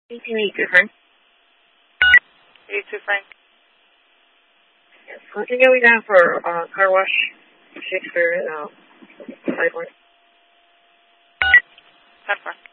1882, Frank. 82, Frank. Yes. Continue going down for car wash, Shakespeare, 5 points. 10 4.